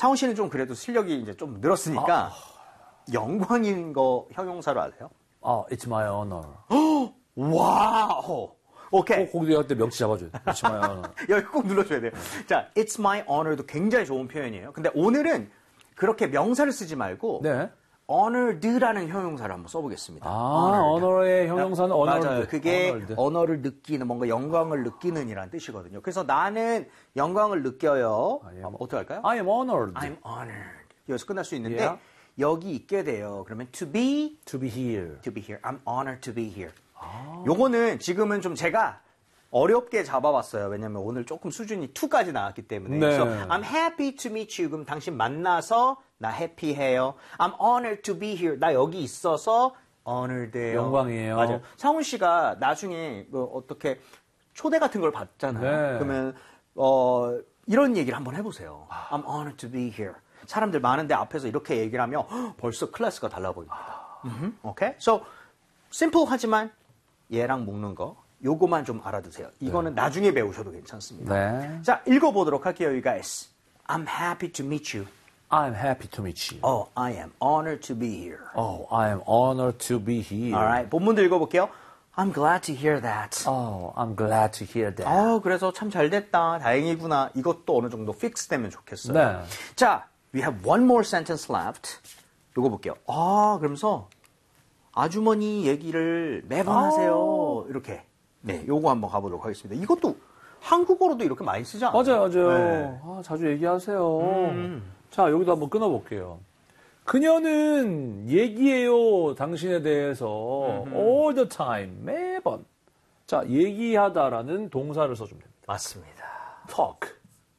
상훈 씨는 좀 그래도 실력이 이제 좀 늘었으니까 영광인 거 형용사로 아세요? It's my honor. 와우. 오케이. 거기 할 때 명치 잡아줘요. It's my honor. 여기 꼭 눌러줘야 돼요. 자, it's my honor도 굉장히 좋은 표현이에요. 근데 오늘은 그렇게 명사를 쓰지 말고 네. honored라는 형용사를 한번 써보겠습니다. honor의 형용사는 honored. 맞아요. 그게 언어를 느끼는, 뭔가 영광을 느끼는 이란 뜻이거든요. 그래서 나는 영광을 느껴요. 어떻게 할까요? I am honored. I'm honored. 여기서 끝날 수 있는데 Yeah. 여기 있게 돼요. 그러면 to be here. I'm honored to be here. 요거는 지금은 좀 제가 어렵게 잡아봤어요. 왜냐면 오늘 조금 수준이 2까지 나왔기 때문에. 네. 그래서 I'm happy to meet you. 그럼 당신 만나서 나 해피해요. I'm honored to be here. 나 여기 있어서 honored해요. 영광이에요. 맞아요. 상훈 씨가 나중에 뭐 어떻게 초대 같은 걸 받잖아요. 네. 그러면 이런 얘기를 한번 해보세요. I'm honored to be here. 사람들 많은데 앞에서 이렇게 얘기를 하면 벌써 클래스가 달라 보입니다. 오케이? So simple 하지만 얘랑 묶는 거 요거만 좀 알아두세요. 이거는 나중에 배우셔도 괜찮습니다. 네. 자, 읽어보도록 할게요, you guys. I'm happy to meet you. I'm happy to meet you. Oh, I am honored to be here. Oh, I am honored to be here. Alright, 본문도 읽어볼게요. I'm glad to hear that. Oh, I'm glad to hear that. 그래서 참 잘 됐다. 다행이구나. 이것도 어느 정도 픽스 되면 좋겠어요. 네. 자, we have one more sentence left. 요거 볼게요. 그러면서 아주머니 얘기를 매번 하세요. 이렇게. 네, 요거 한번 가보도록 하겠습니다. 이것도 한국어로도 이렇게 많이 쓰지 않아요? 맞아요. 네. 자주 얘기하세요. 자, 여기도 한번 끊어볼게요. 그녀는 얘기해요. 당신에 대해서 all the time, 매번. 자, 얘기하다라는 동사를 써주면 됩니다. 맞습니다. talk.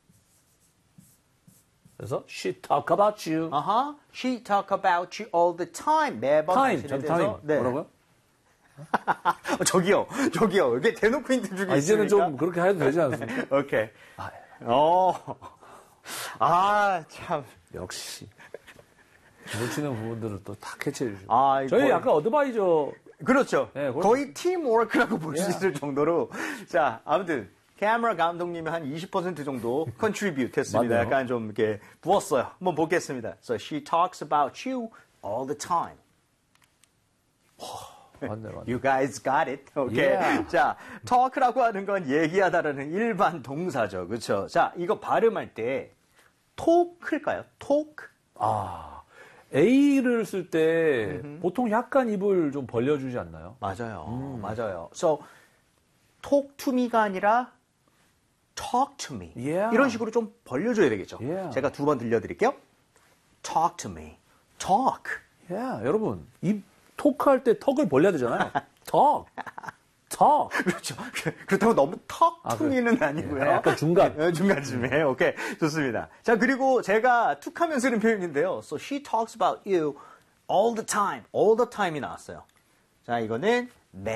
그래서 she talk about you. She talk about you all the time. 매번 time. 당신에 대해서. 네. 뭐라고요? 저기요. 이게 대놓고 힌트 주기 있으니까. 이제는 좀 그렇게 해도 되지 않습니까? 오케이. 참. 역시. 놓치는 부분들을 또 다 캐치해 주시고. 저희 거의... 약간 어드바이저. 그렇죠. 네, 거의 팀워크라고 볼 수 있을 정도로. 자, 아무튼. 카메라 감독님이 한 20% 정도 contribute 했습니다. 맞네요. 약간 좀 이렇게 부었어요. 한번 보겠습니다. So she talks about you all the time. 맞네. You guys got it. 오케이. Yeah. 자, talk라고 하는 건 얘기하다라는 일반 동사죠. 그렇죠? 자, 이거 발음할 때 talk일까요? talk? A를 쓸 때 보통 약간 입을 좀 벌려주지 않나요? 맞아요. 맞아요. So talk to me가 아니라 talk to me. Yeah. 이런 식으로 좀 벌려줘야 되겠죠. Yeah. 제가 2번 들려드릴게요. talk to me. talk. 여러분, 입 토크할 때 턱을 벌려야 되잖아요. talk. 그렇죠. 그렇다고 너무 talk to me는 아니고요. 약간 중간. 중간쯤에. 오케이. 좋습니다. 자, 그리고 제가 툭하면 쓰는 표현인데요. So she talks about you all the time. all the time이 나왔어요. 자, 이거는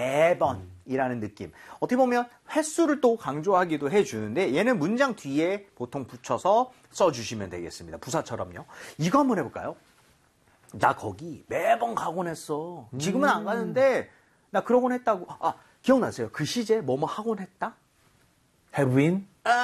매번이라는 느낌. 어떻게 보면 횟수를 또 강조하기도 해주는데 얘는 문장 뒤에 보통 붙여서 써주시면 되겠습니다. 부사처럼요. 이거 한번 해볼까요? 나 거기 매번 가곤 했어. 지금은 안 가는데 나 그러곤 했다고. 기억나세요? 그 시제 뭐뭐 하곤 했다? have been?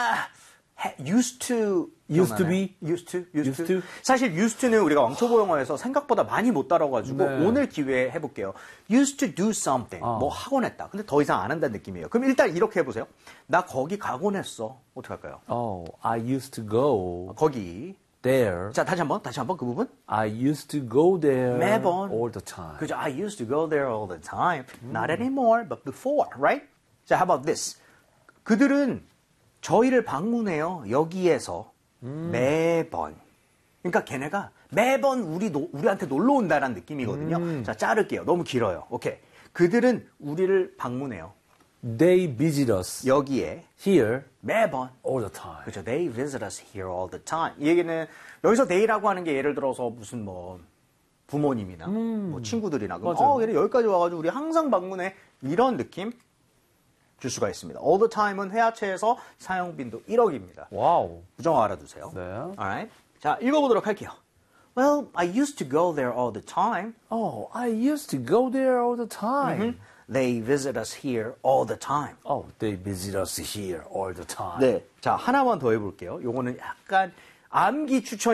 used to used to be? used to? 사실 used to는 우리가 왕초보 영어에서 생각보다 많이 못 다뤄가지고 네. 오늘 기회에 해볼게요. used to do something. 뭐 하곤 했다. 근데 더 이상 안 한다는 느낌이에요. 그럼 일단 이렇게 해보세요. 나 거기 가곤 했어. 어떻게 할까요? I used to go 거기. there. 자, 다시 한번 그 부분. I used to go there 매번. all the time. 그죠? I used to go there all the time. Not anymore, but before, right? 자, how about this? 그들은 저희를 방문해요. 여기에서 매번. 그러니까 걔네가 매번 우리한테 놀러 온다라는 느낌이거든요. 자, 자를게요. 너무 길어요. 오케이. 그들은 우리를 방문해요. They visit us 여기에 here 매번. all the time. 그렇죠. They visit us here all the time. 이 얘기는 여기서 they라고 하는 게 예를 들어서 무슨 뭐 부모님이나 뭐 친구들이나 그럼 얘네 여기까지 와가지고 우리 항상 방문해 이런 느낌 줄 수가 있습니다. all the time은 회화체에서 사용 빈도 1억입니다. 와우. 부정어 알아두세요. 네. Alright. 자, 읽어보도록 할게요. Well, I used to go there all the time. I used to go there all the time. They visit us here all the time. They visit us here all the time. 네. 자, 하나만 더 해볼게요. 요거는 약간 암기 추천